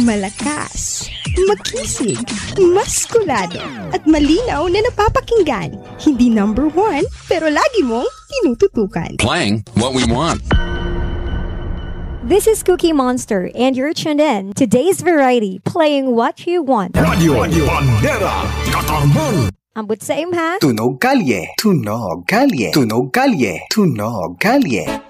Malakas, makisig, maskulado, at malinaw na napapakinggan. Hindi number one, pero lagi mong tinututukan. Playing what we want. This is Cookie Monster, and you're tuned in to Today's Variety, playing what you want. Radio Bandera Katarman. Ambot sa imha. Tunog kalye, tunog kalye, tunog kalye, tunog kalye.